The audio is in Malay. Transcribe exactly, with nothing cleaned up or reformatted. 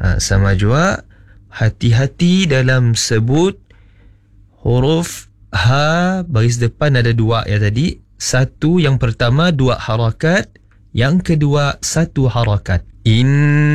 Ha, sama juga. Hati-hati dalam sebut huruf ha, baris depan ada dua ya tadi. Satu yang pertama dua harakat, yang kedua satu harakat. In